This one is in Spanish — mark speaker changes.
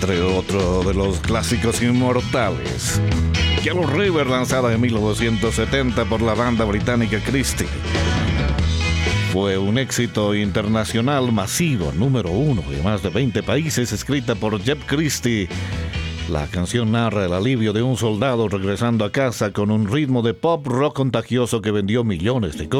Speaker 1: entre otros de los clásicos inmortales. Yellow River, lanzada en 1970 por la banda británica Christie. Fue un éxito internacional masivo, número 1 en más de 20 países, escrita por Jeff Christie. La canción narra el alivio de un soldado regresando a casa con un ritmo de pop rock contagioso que vendió millones de copias.